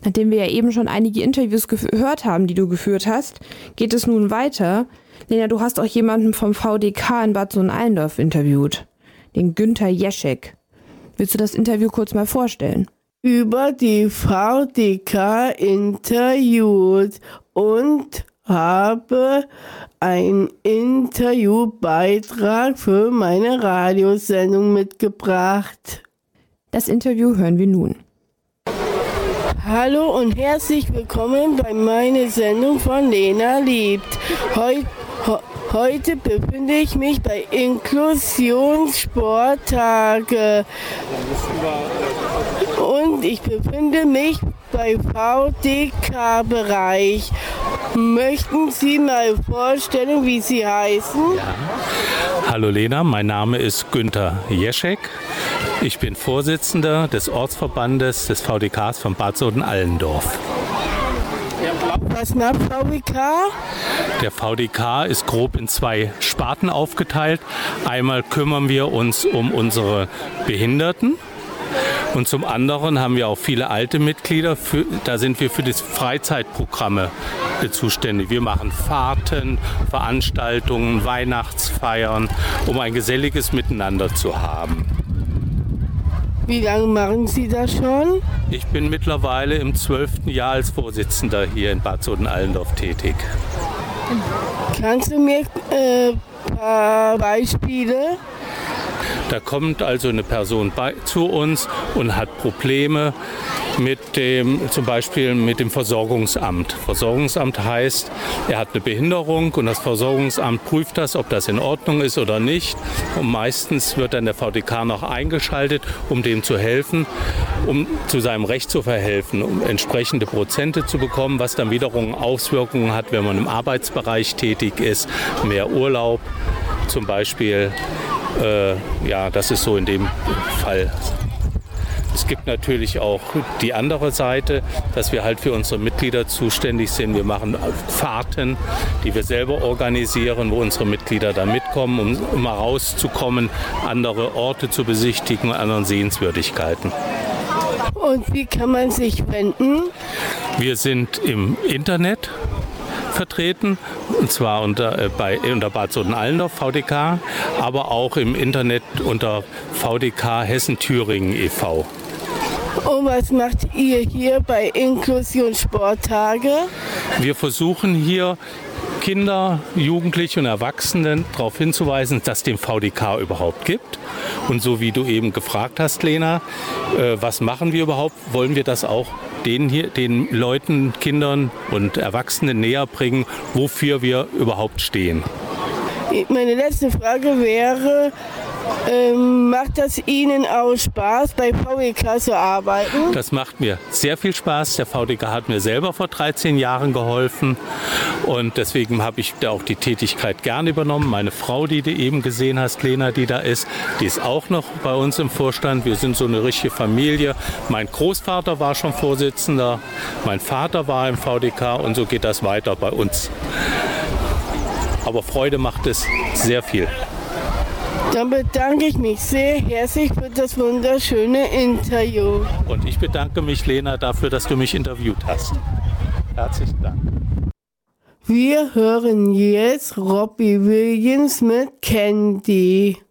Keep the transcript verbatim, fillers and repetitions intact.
Nachdem wir ja eben schon einige Interviews gehört haben, die du geführt hast, geht es nun weiter. Lena, du hast auch jemanden vom V D K in Bad Sohn-Allendorf interviewt, den Günther Jeschek. Willst du das Interview kurz mal vorstellen? Über die V D K interviewt und habe einen Interviewbeitrag für meine Radiosendung mitgebracht. Das Interview hören wir nun. Hallo und herzlich willkommen bei meiner Sendung von Lena liebt. Heu, he, heute befinde ich mich bei Inklusionssporttage und ich befinde mich bei V D K-Bereich. Möchten Sie mal vorstellen, wie Sie heißen? Ja. Hallo Lena, mein Name ist Günther Jeschek. Ich bin Vorsitzender des Ortsverbandes des V D Ks von Bad Sohn-Allendorf. Was macht V D K? Der V D K ist grob in zwei Sparten aufgeteilt. Einmal kümmern wir uns um unsere Behinderten. Und zum anderen haben wir auch viele alte Mitglieder, für, da sind wir für die Freizeitprogramme zuständig. Wir machen Fahrten, Veranstaltungen, Weihnachtsfeiern, um ein geselliges Miteinander zu haben. Wie lange machen Sie das schon? Ich bin mittlerweile im zwölften Jahr als Vorsitzender hier in Bad Sohn-Allendorf tätig. Kannst du mir äh, ein paar Beispiele? Da kommt also eine Person bei, zu uns und hat Probleme mit dem, zum Beispiel mit dem Versorgungsamt. Versorgungsamt heißt, er hat eine Behinderung und das Versorgungsamt prüft das, ob das in Ordnung ist oder nicht. Und meistens wird dann der V D K noch eingeschaltet, um dem zu helfen, um zu seinem Recht zu verhelfen, um entsprechende Prozente zu bekommen, was dann wiederum Auswirkungen hat, wenn man im Arbeitsbereich tätig ist, mehr Urlaub zum Beispiel. Äh, ja, das ist so in dem Fall. Es gibt natürlich auch die andere Seite, dass wir halt für unsere Mitglieder zuständig sind. Wir machen Fahrten, die wir selber organisieren, wo unsere Mitglieder da mitkommen, um, um mal rauszukommen, andere Orte zu besichtigen, andere Sehenswürdigkeiten. Und wie kann man sich wenden? Wir sind im Internet vertreten, und zwar unter, äh, bei, unter Bad Sohn-Allendorf V D K, aber auch im Internet unter V D K Hessen-Thüringen e V. Und was macht ihr hier bei Inklusionssporttage? Wir versuchen hier Kinder, Jugendliche und Erwachsenen darauf hinzuweisen, dass es den V D K überhaupt gibt. Und so wie du eben gefragt hast, Lena, äh, was machen wir überhaupt, wollen wir das auch den, hier, den Leuten, Kindern und Erwachsenen näher bringen, wofür wir überhaupt stehen. Meine letzte Frage wäre, ähm, macht das Ihnen auch Spaß, bei V D K zu arbeiten? Das macht mir sehr viel Spaß. Der V D K hat mir selber vor dreizehn Jahren geholfen und deswegen habe ich da auch die Tätigkeit gern übernommen. Meine Frau, die du eben gesehen hast, Lena, die da ist, die ist auch noch bei uns im Vorstand. Wir sind so eine richtige Familie. Mein Großvater war schon Vorsitzender, mein Vater war im V D K und so geht das weiter bei uns. Aber Freude macht es sehr viel. Dann bedanke ich mich sehr herzlich für das wunderschöne Interview. Und ich bedanke mich, Lena, dafür, dass du mich interviewt hast. Herzlichen Dank. Wir hören jetzt Robbie Williams mit Candy.